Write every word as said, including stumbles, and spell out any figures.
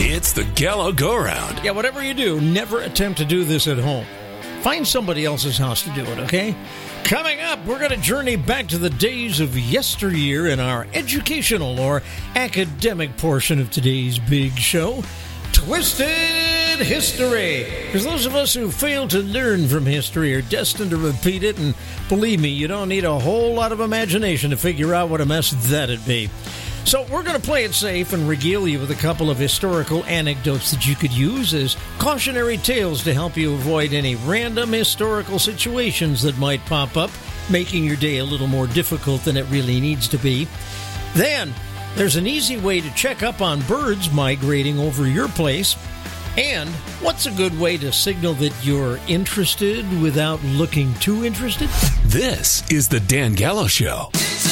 It's the Gallo Go Round. Yeah, whatever you do, never attempt to do this at home. Find somebody else's house to do it, okay? Coming up, we're going to journey back to the days of yesteryear in our educational or academic portion of today's big show, Twisted History. Because those of us who fail to learn from history are destined to repeat it, and believe me, you don't need a whole lot of imagination to figure out what a mess that'd be. So we're going to play it safe and regale you with a couple of historical anecdotes that you could use as cautionary tales to help you avoid any random historical situations that might pop up, making your day a little more difficult than it really needs to be. Then, there's an easy way to check up on birds migrating over your place. And what's a good way to signal that you're interested without looking too interested? This is the Dan Gallo Show.